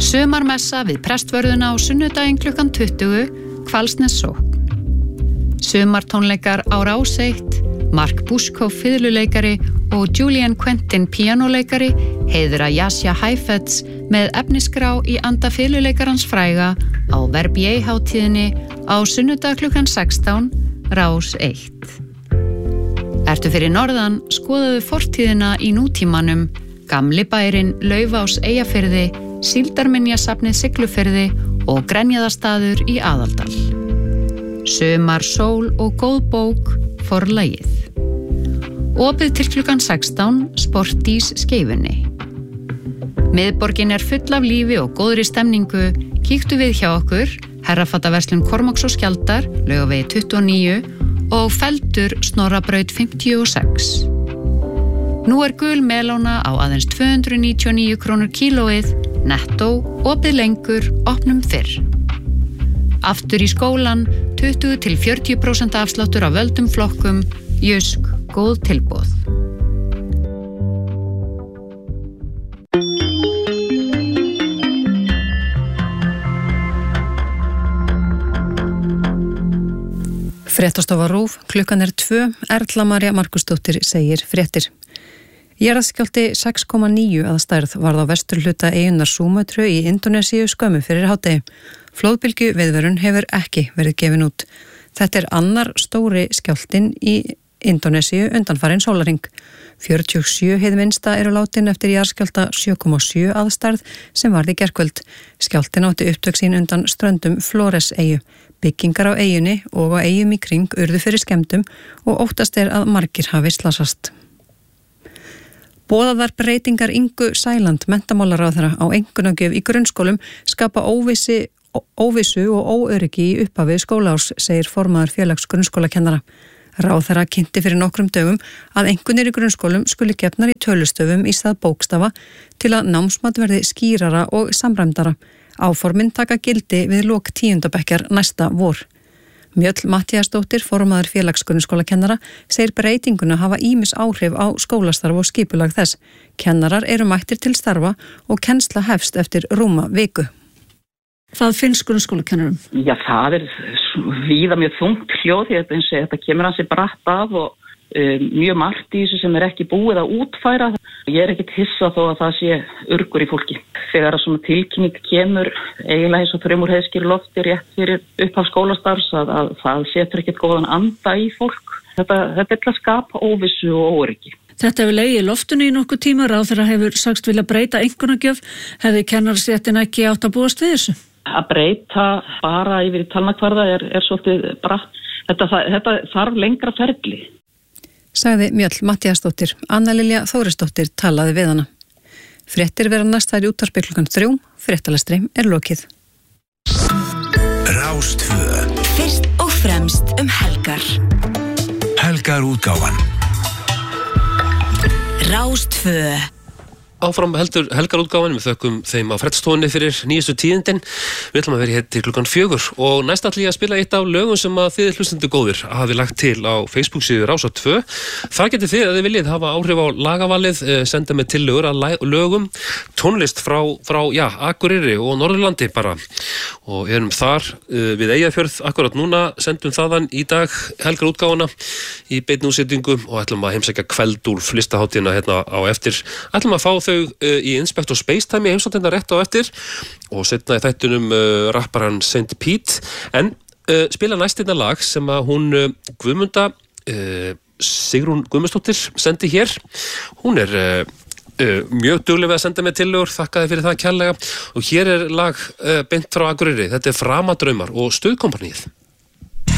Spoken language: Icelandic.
Sumarmessa við Prestvörðuna á sunnudaginn klukkan 20, Hvalsnes sókn. Sumartónleikar á Rás 1, Mark Bushko fiðluleikari og Julian Quentin píanóleikari heiðra Jasja Heifetz með efnisgrá í anda fiðluleikarans fræga á Verbier-hátíðinni á sunnudag klukkan 16, Rás 1. Ertu fyrir norðan, skoðaðu fortíðina í nútímanum, gamli bærinn Laufás Eyjafirði, Síldarminjasafnið Siglufirði og Grenjaðarstaður í Aðaldal. Sumar, sól og góð bók, Forlagið. Opið til klukkan 16, Sportís Skeifunni. Miðborgin full af lífi og góðri stemningu. Kíktu við hjá okkur, Herrafataverslun Kormáks og Skjaldar, Laugavegi 29 og Feldur Snorrabraut 56. Nú gul melóna á aðeins 299 krónur kílóið, nettó, opið lengur, opnum fyrr. Aftur í skólan, 20-40% afsláttur af völdum flokkum, Jysk, góð tilboð. Fréttastofa RÚV, klukkan 2, Erla María Markusdóttir segir fréttir. Jarðskjálfti 6,9 að stærð varð á vesturhluta eyjunnar Súmötru í Indónesíu skömmu fyrir hádegi. Flóðbylgju viðvörun hefur ekki verið gefin út. Þetta annar stóri skjálftinn í Indónesíu undanfarinn sólarhring. 47 hið minnsta eru látin eftir jarðskjálfta 7,7 að stærð sem varð í gærkvöld. Skjálftinn átti upptök sín undan ströndum Flores-eyju. Byggingar á eyjunni og á eyjum í kring urðu fyrir skemmdum og óttast að margir hafi slasast. Boðaðar breytingar Ingu Sæland, menntamálaráðherra á einkunnagjöf í grunnskólum skapa óvissu og óöryggi í upphafi skólaárs, segir formaður félags grunnskólakennara. Ráðherra kynnti fyrir nokkrum dögum að einkunnir í grunnskólum skuli gefnar í tölustöfum í stað bókstafa til að námsmat verði skýrara og samræmdara. Áformin taka gildi við lok 10. bekkjar næsta vor. Mjöll Matthíasdóttir, formaður félags grunnskólakennara, segir breytinguna hafa ýmis áhrif á skólastarf og skipulag þess. Kennarar eru mættir til starfa og kennsla hefst eftir rúma viku. Hvað finnst grunnskólakennarum? Já, það víða mjög þungt hljóð, þetta kemur hansi bratt af og mjög margt í þessu sem ekki búið að útfæra. Ég ekkert hissa þó að það sé urgur í fólki. Þegar að svona tilkynning kemur eiginlega eins og þrumur heiðskýr lofti rétt fyrir upphaf skólastarfs að það setur ekkert góðan anda í fólk. Þetta að skapa óvissu og óöryggi. Þetta hefur legið í loftinu í nokkuð tíma, ráðherra hefur sagst vilja breyta einkunnagjöf. Hefði kennarastéttin ekki átt að búast við þessu? Að breyta bara yfir í talnakvarða er svolítið bratt. Þetta þarf lengra ferli. Sagði Mjöll Matthíasdóttir. Anna Lilja Þórisdóttir talaði við hana. Fréttir vera næstæðir í útvarpi klukkan 3, fréttalestri lokið. Rás 2. Fyrst og fremst helgar. Helgar útgáfan. Rás 2. Áfram heldur helgarútgáfan, við þökkum þeim á fréttastofunni fyrir nýjustu tíðindin. Við ætlum að vera hér til klukkan 4 og næst ætla ég að spila eitt af lögum sem að þið hlustendur góðir hafi lagt til á Facebook-síðu Rásar 2. Það getið þið að þið viljið hafa áhrif á lagavalið, senda með tillögur að lögum, tónlist frá Akureyri og Norðurlandi bara. Og erum þar við Eyjafjörð akkurat núna, sendum þaðan í dag helgarútgáfana í beinni útsetningu og ætlum að heimsækja Kveldúlf listahátíðina hérna á eftir. Ætlum að fá þau í Inspector Spacetime í heimsóttina rétt á eftir og setna í þættunum rapparan St. Pete en spila næstina lag sem að hún Guðmunda Sigrún Guðmundsdóttir sendi hér. Hún mjög dugleg við að senda með tillögur, þakkaði fyrir það kærlega og hér lag beint frá Akureyri. Þetta Framadraumar og Stuðkompaníið.